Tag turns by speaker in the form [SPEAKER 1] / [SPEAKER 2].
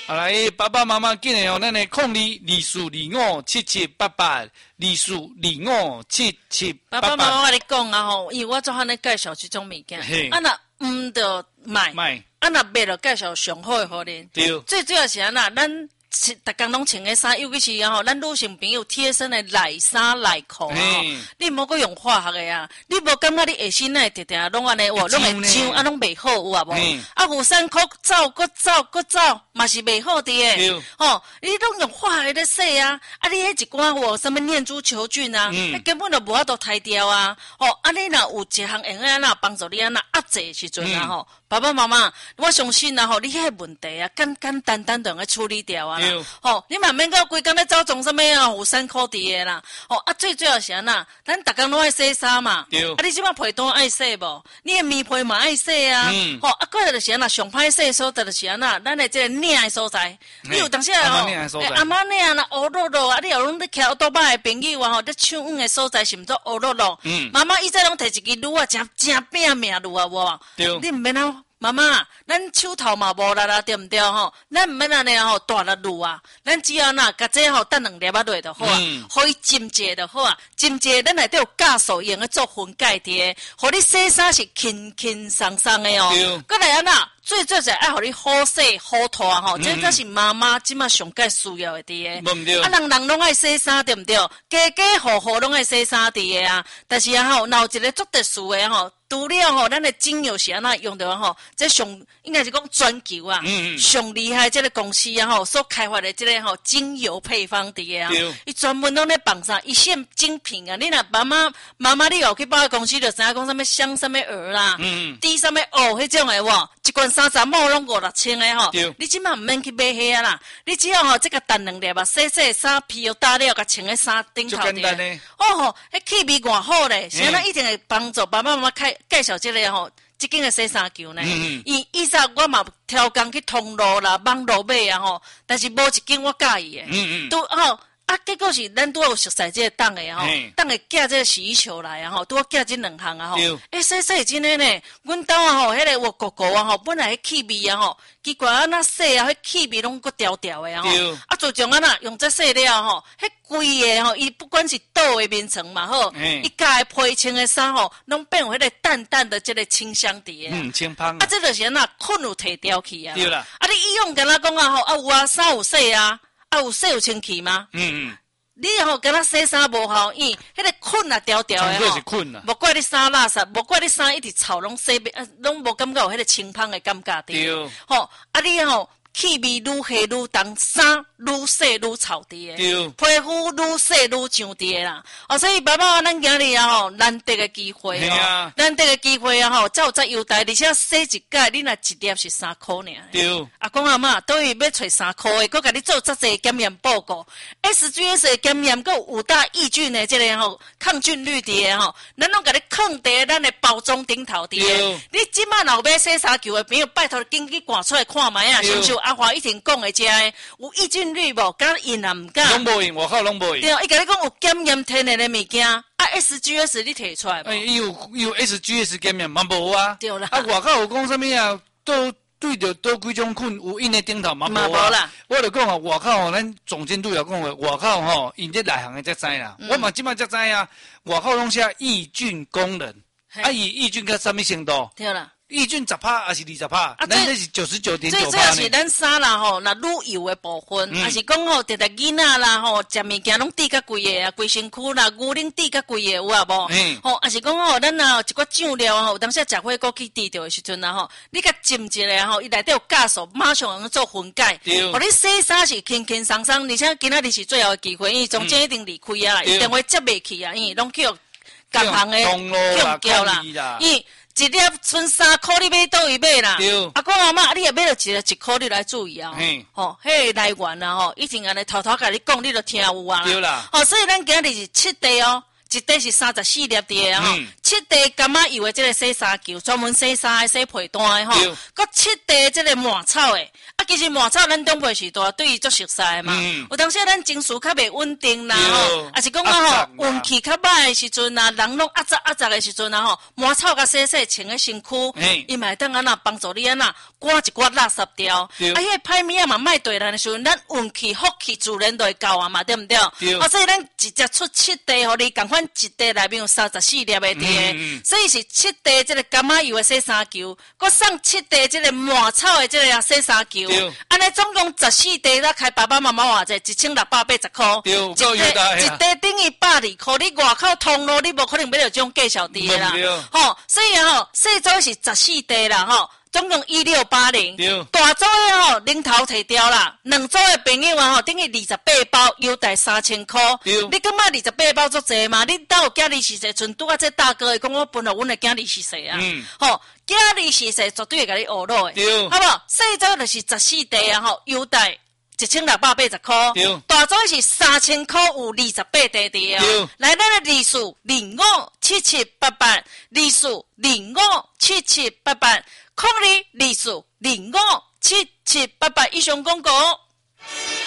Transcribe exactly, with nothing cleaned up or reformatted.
[SPEAKER 1] 好来，爸爸妈妈今日哦，咱的控理二四二五七七八八，二四二五七七八八。
[SPEAKER 2] 爸爸妈妈，我跟你讲啊吼，因为我做汉咧介绍这种物件，啊那唔着买，
[SPEAKER 1] 买，
[SPEAKER 2] 啊那买着介绍上好的互恁。
[SPEAKER 1] 对，
[SPEAKER 2] 最主要是安那，咱逐工拢穿的衫，尤其是啊吼，咱女性朋友贴身的内衫内裤啊吼，你莫阁用化学的啊，你无感觉你下身内直直拢安尼，哇，拢会痒，啊拢袂好有啊无？啊有衫裤走搁走搁走，嘛是袂好的诶。吼，你拢用化学的洗啊，啊你迄一寡有什么念珠球菌啊，嗯、根本就无法度汰掉啊。吼，啊你若有一项用安那帮助你安那压制的时阵啊吼。嗯爸爸妈妈，我相信啊吼，你迄个问题啊，简简单单就用个处理掉啊啦。吼，你嘛免到规工咧走从什么啊，有衫裤伫的啦。吼啊，最主要是安那，咱逐工拢爱洗衫嘛。对。啊，你即摆被单爱洗无？你的棉被嘛爱洗啊。嗯。吼啊，过来就是安那，上歹洗所在就是安那，咱的这个领的所在。你有当时啊吼，阿妈领啦，乌落落啊，你有拢咧徛倒摆的朋友啊吼，咧抢阮的所在是毋做乌落落。嗯。妈妈以前拢摕一支撸啊，真真拼命撸啊无？对。你毋免啊。妈妈，咱手头嘛无力啦，对毋对吼？咱毋免安尼吼大力撸啊，咱只要呐，甲这吼等两粒仔落就好啊，互伊浸者就好啊，浸者咱内底有酵素用个做分解的，互你洗衫是轻轻松松的哦。过来啊呐，最最是爱互你好洗好拖吼，这才是妈妈即马上介需要的的。啊，人人拢爱洗衫，对毋对？家家户户拢爱洗衫的啊，但是啊吼，若有一个足特殊的吼。除了吼，咱的精油是安那用着吼，这上应该是讲全球啊，上、嗯、厉害这个公司啊吼，所开发的这个吼精油配方的啊，伊专门拢咧放啥一线精品啊。你若妈妈妈妈你有去百货公司就知影讲啥物香啥物儿啦，嗯，滴啥物哦，迄种的哇，一罐三十毛拢五六千的吼，你即马毋免去买迄啊啦，你只要吼这个等两粒啊，洗洗衫皮又打了，甲穿喺衫顶头的，哦吼，迄气味偌好咧，所以咱一定会帮助爸爸妈妈开。介绍这个吼，这间的洗衫球呢，伊以前我嘛挑工去通路啦、网路买啊吼，但是无一间我介意的，嗯嗯，都吼啊，结果是咱拄有熟悉这个档的吼，档会寄这个洗衣球来啊吼，拄寄这两项啊吼，诶，洗洗真的呢，阮兜啊吼，迄个我哥哥啊吼，本来迄气味啊吼，奇怪啊那洗啊，迄气味拢个调调的啊吼，啊自从啊那用这洗了吼，迄规个吼，伊不管是倒的面层嘛好，伊家配穿的衫吼，拢变有迄个淡淡的这个清香伫的，嗯，清香啊，这就是那困有摕掉去啊，对啦，啊你以往跟他讲啊吼，啊有啊衫有洗啊。啊，有洗有清气吗？嗯嗯，你吼跟他洗衫无效，因迄个困啊条条的吼，无怪你衫垃圾，无怪你衫一直臭，拢洗袂，拢无感觉有迄个清香的感觉的。吼，啊你吼气味愈黑愈重，衫愈洗愈臭的。对，皮肤愈洗愈上的啦。哦，所以爸爸咱今日啊吼，难得的机会哦，难得的机会啊吼，才有这优待，而且洗一届，你若一粒是三块尔。对，阿公阿嬷都伊要找三块的，佮甲你做遮济检验报告 ，S G S 的检验，佮五大抑菌的这个吼抗菌率的吼，咱拢甲你放伫咱的包装顶头的。你即马若要洗衫球的朋友，拜托紧去赶出来看卖啊，是毋是？阿华一定讲的这个有抑菌率无？敢因也唔敢。拢无用，外口拢无用。对，伊甲你讲有检验天然的物件，啊 S G S 你摕出来无？哎，伊有伊有 S G S 检验嘛无啊？对啦。啊，外口有讲啥物啊？都对着倒几种菌有印在顶头嘛无啦。我就讲啊，外口吼，咱总监督也讲话，外口吼，因这内行的才知啦。嗯、我嘛即摆才知啊，外口拢写抑菌功能，啊，伊抑菌到啥物程度？对啦。抑菌十趴还是二十趴？啊，咱这是九十九点九趴呢。最主要是咱衫啦吼，那旅游的部分，还、嗯、是讲吼，特特囡仔啦吼，食物件拢滴甲规个啊，规身躯啦，牛奶滴甲规个有啊无？嗯。吼，还是讲吼，咱啊一寡酱料吼，有当时食火锅去滴着的时阵啊吼，你甲浸一下吼，伊内底有酵素，马上用做分解。对。互你洗衫是轻轻松松，而且今仔日是最后的机会，因为中间一定离开啊啦，一定会接袂去啊，因为拢去各行的用叫啦，因为。一粒剩三块，你买倒位买啦？对。阿公阿妈，你也买了一一块，你来注意啊！嘿，吼，迄个来源啊，吼，已经安尼偷偷甲你讲，你就听有啊。对啦。吼，所以咱今日是七袋哦，一袋是三十四粒的啊，吼， 七地柑仔油的这个洗衫球，专门洗衫的、洗被单的吼，佮七地这个麻草的。啊，其实麻草咱长辈时代对伊足熟悉的嘛。嗯、有当时咱情绪较袂稳定啦吼，还是讲啊吼运气较歹的时阵啊，人拢压杂压杂的时阵啊吼，麻草甲洗洗穿喺身躯，伊嘛会当安那帮助你安那赶一寡垃圾掉。啊，迄个歹物啊嘛卖对咱的时阵，咱运气福气自然就会够啊嘛，对毋对？对。啊，所以咱直接出七地，互你共款一地内面有三十四粒的地，嗯、所以是七地这个柑仔油的洗衫球，佮送七地这个麻草的这个洗衫球。安尼总共十四地，咱开爸爸妈妈偌济，一千六百八十箍。对，一地一地等于百二箍，你外口通路你无可能买到这种价小地啦。吼，所以啊吼，细组是十四地啦吼，总共一六八零。大组的吼，零头摕掉啦，两组的朋友啊吼，等于二十八包，优待三千箍。你感觉二十八包足济嘛？你到有囝儿是谁？阵拄啊，这大哥会讲我分互阮的囝儿是谁啊？嗯，吼。囝儿是谁绝对会甲你学落的，好不好？细组就是十四地啊，吼，优待一千六百八十块，大组是三千块，有二十八地地哦。来，咱的利数零五七七八八，利数零五七七八八，空里利数零五七七八八，以上广告。